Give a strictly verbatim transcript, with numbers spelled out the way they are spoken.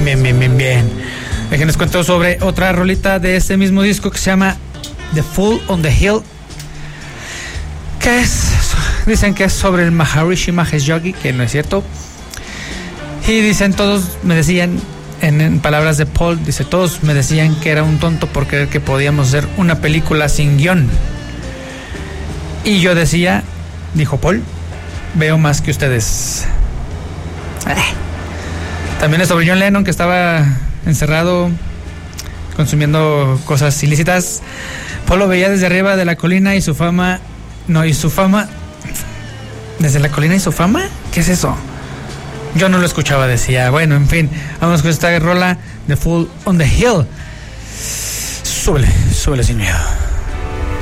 bien, bien, bien, bien. Déjenles cuento sobre otra rolita de este mismo disco que se llama The Fool on the Hill, que es, dicen que es sobre el Maharishi Mahesh Yogi, que no es cierto. Y dicen, todos me decían, en, en palabras de Paul, dice, todos me decían que era un tonto por creer que podíamos hacer una película sin guión. Y yo decía, dijo Paul, veo más que ustedes. También es sobre John Lennon, que estaba encerrado consumiendo cosas ilícitas. Paul lo veía desde arriba de la colina y su fama, no, y su fama, desde la colina y su fama, ¿qué es eso? Yo no lo escuchaba, decía. Bueno, en fin, vamos con esta rola, The Fool on the Hill. Súbele, súbele sin miedo.